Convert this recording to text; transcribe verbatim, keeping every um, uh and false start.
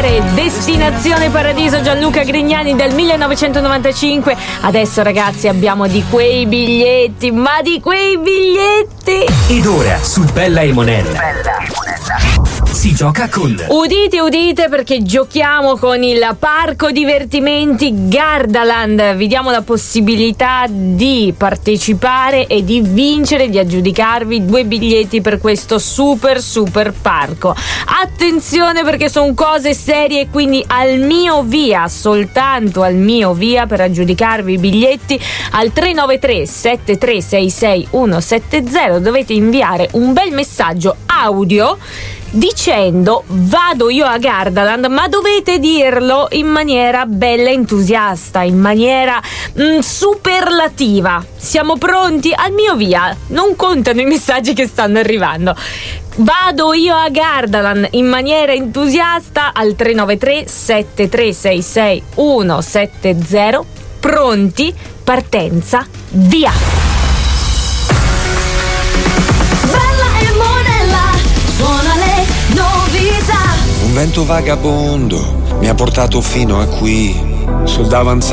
Amore, Destinazione Paradiso, Gianluca Grignani del millenovecentonovantacinque. Adesso ragazzi abbiamo di quei biglietti, ma di quei biglietti. Ed ora su Bella e Monella, Bella e Monella si gioca con... Udite, udite, perché giochiamo con il parco divertimenti Gardaland. Vi diamo la possibilità di partecipare e di vincere, di aggiudicarvi due biglietti per questo super super parco. Attenzione, perché sono cose serie, quindi al mio via, soltanto al mio via, per aggiudicarvi i biglietti al tre nove tre sette tre sei sei uno sette zero dovete inviare un bel messaggio audio dicendo vado io a Gardaland, ma dovete dirlo in maniera bella entusiasta, in maniera mm, superlativa. Siamo pronti? Al mio via, non contano i messaggi che stanno arrivando. Vado io a Gardaland in maniera entusiasta al tre nove tre sette tre sei sei uno sette zero. Pronti? Partenza, via! Un vento vagabondo mi ha portato fino a qui, sul davanzale